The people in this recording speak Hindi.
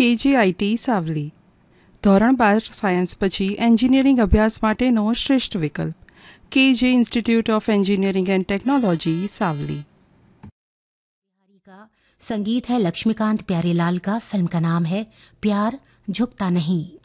KJIT સાવલી. ધોરણ 12 સાયન્સ પછી એન્જિનિયરિંગ અભ્યાસ માટેનો શ્રેષ્ઠ વિકલ્પ. KJ institute of engineering and technology सावली. का संगीत है लक्ष्मीकांत प्यारेलाल का। फिल्म का नाम है प्यार झुकता नहीं।